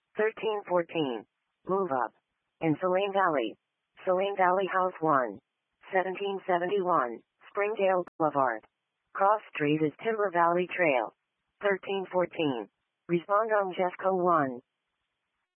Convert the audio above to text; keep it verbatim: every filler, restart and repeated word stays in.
thirteen fourteen. Move up. In Saline Valley. Saline Valley House one. seventeen seventy-one. Springdale Boulevard. Cross Street is Timber Valley Trail. thirteen fourteen. Respond on Jeffco one.